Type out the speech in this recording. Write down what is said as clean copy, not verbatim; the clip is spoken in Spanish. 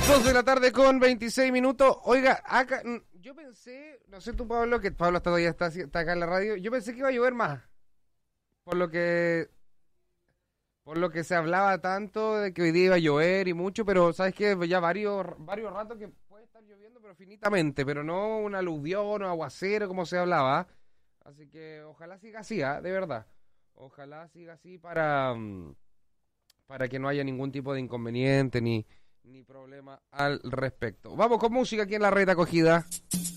2 de la tarde con 26 minutos. Oiga, acá, yo pensé, no sé tú, Pablo, que Pablo todavía está acá en la radio. Yo pensé que iba a llover más. Por lo que se hablaba tanto de que hoy día iba a llover y mucho, pero sabes que ya varios ratos que puede estar lloviendo, pero finitamente, pero no un aluvión o aguacero como se hablaba. Así que ojalá siga así, de verdad. Ojalá siga así para que no haya ningún tipo de inconveniente ni problema al respecto. Vamos con música aquí en la red acogida.